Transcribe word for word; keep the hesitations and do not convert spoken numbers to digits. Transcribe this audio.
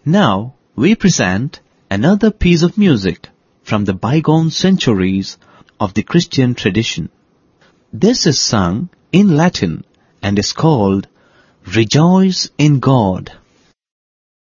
Now we present another piece of music from the bygone centuries of the Christian tradition. This is sung in Latin and is called Rejoice in God.